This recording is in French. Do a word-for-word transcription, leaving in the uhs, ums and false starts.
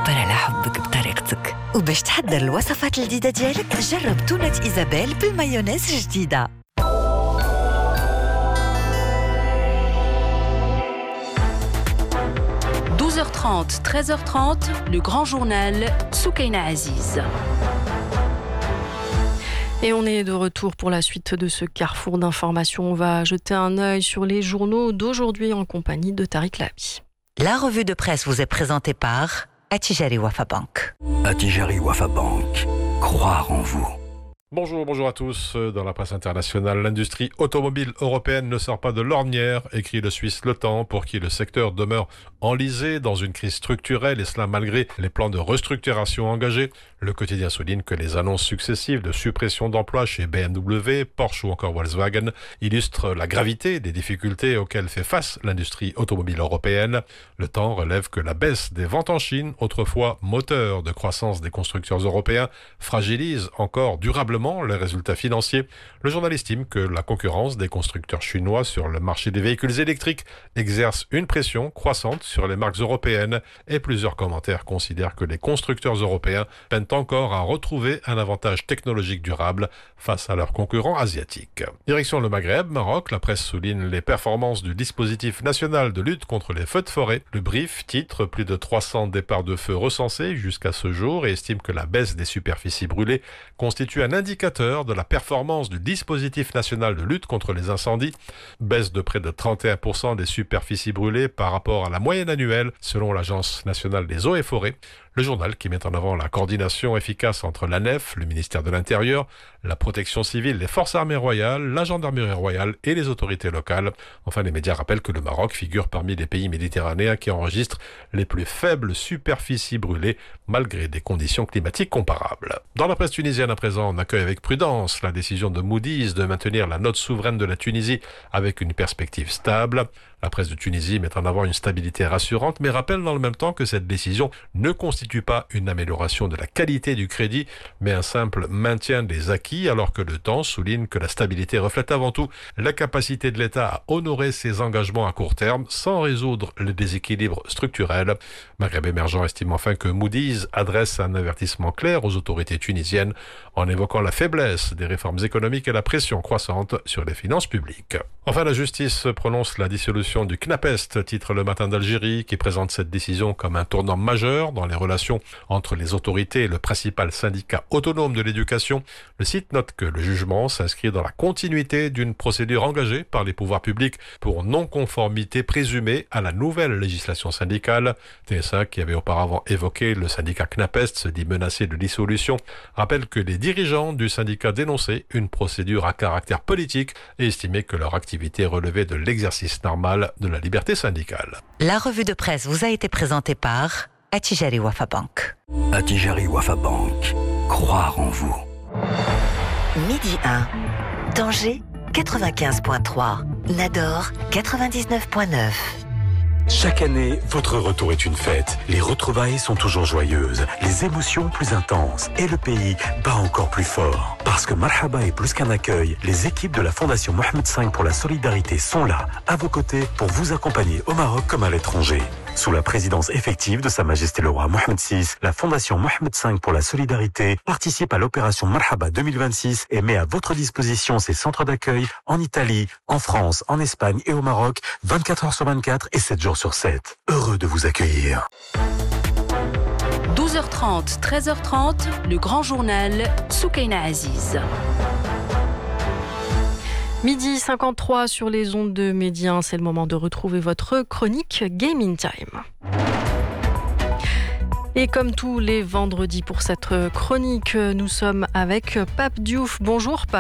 تعبر على حبك بطريقتك. وباش تحضر الوصفات الجديدة ديالك جرب تونة إيزابيل بالمايونيز جديدة. douze heures trente, treize heures trente, le grand journal Soukaina Aziz. Et on est de retour pour la suite de ce carrefour d'informations. On va jeter un œil sur les journaux d'aujourd'hui en compagnie de Tariq Labi. La revue de presse vous est présentée par Attijari Wafa Bank. Attijari Wafa Bank. Croire en vous. Bonjour, bonjour à tous. Dans la presse internationale, l'industrie automobile européenne ne sort pas de l'ornière, écrit le Suisse Le Temps, pour qui le secteur demeure enlisé dans une crise structurelle, et cela malgré les plans de restructuration engagés. Le quotidien souligne que les annonces successives de suppression d'emplois chez B M W, Porsche ou encore Volkswagen illustrent la gravité des difficultés auxquelles fait face l'industrie automobile européenne. Le Temps relève que la baisse des ventes en Chine, autrefois moteur de croissance des constructeurs européens, fragilise encore durablement les résultats financiers. Le journal estime que la concurrence des constructeurs chinois sur le marché des véhicules électriques exerce une pression croissante sur les marques européennes, et plusieurs commentaires considèrent que les constructeurs européens peinent encore à retrouver un avantage technologique durable face à leurs concurrents asiatiques. Direction le Maghreb, Maroc, la presse souligne les performances du dispositif national de lutte contre les feux de forêt. Le Brief titre plus de trois cents départs de feu recensés jusqu'à ce jour et estime que la baisse des superficies brûlées constitue un indicateur de la performance du dispositif national de lutte contre les incendies. Baisse de près de trente et un pour cent des superficies brûlées par rapport à la moyenne annuelle selon l'Agence nationale des eaux et forêts. Le journal qui met en avant la coordination efficace entre l'A N E F, le ministère de l'Intérieur, la protection civile, les forces armées royales, la gendarmerie royale et les autorités locales. Enfin, les médias rappellent que le Maroc figure parmi les pays méditerranéens qui enregistrent les plus faibles superficies brûlées malgré des conditions climatiques comparables. Dans la presse tunisienne à présent, on accueille avec prudence la décision de Moody's de maintenir la note souveraine de la Tunisie avec une perspective stable. La presse de Tunisie met en avant une stabilité rassurante, mais rappelle dans le même temps que cette décision ne constitue pas une amélioration de la qualité du crédit, mais un simple maintien des acquis, alors que le Temps souligne que la stabilité reflète avant tout la capacité de l'État à honorer ses engagements à court terme sans résoudre le déséquilibre structurel. Maghreb émergent estime enfin que Moody's adresse un avertissement clair aux autorités tunisiennes en évoquant la faiblesse des réformes économiques et la pression croissante sur les finances publiques. Enfin, la justice prononce la dissolution du CNAPEST, titre le Matin d'Algérie, qui présente cette décision comme un tournant majeur dans les relations entre les autorités et le principal syndicat autonome de l'éducation. Le site note que le jugement s'inscrit dans la continuité d'une procédure engagée par les pouvoirs publics pour non-conformité présumée à la nouvelle législation syndicale. T S A, qui avait auparavant évoqué le syndicat CNAPEST, se dit menacé de dissolution, rappelle que les dirigeants du syndicat dénonçaient une procédure à caractère politique et estimaient que leur activité relevait de l'exercice normal de la liberté syndicale. La revue de presse vous a été présentée par Attijari Wafa Bank. Attijari Wafa Bank. Croire en vous. Midi un. Tanger quatre-vingt-quinze virgule trois. Nador quatre-vingt-dix-neuf virgule neuf. Chaque année, votre retour est une fête. Les retrouvailles sont toujours joyeuses, les émotions plus intenses et le pays bat encore plus fort. Parce que Marhaba est plus qu'un accueil, les équipes de la Fondation Mohamed cinq pour la solidarité sont là, à vos côtés, pour vous accompagner au Maroc comme à l'étranger. Sous la présidence effective de Sa Majesté le Roi Mohamed six, la Fondation Mohamed cinq pour la solidarité participe à l'opération Marhaba deux mille vingt-six et met à votre disposition ses centres d'accueil en Italie, en France, en Espagne et au Maroc, vingt-quatre heures sur vingt-quatre et sept jours sur sept. Heureux de vous accueillir. douze heures trente, treize heures trente, le grand journal Soukaina Aziz. Midi cinquante-trois sur les ondes de Média, c'est le moment de retrouver votre chronique Gaming Time. Et comme tous les vendredis pour cette chronique, nous sommes avec Pape Diouf. Bonjour Pape.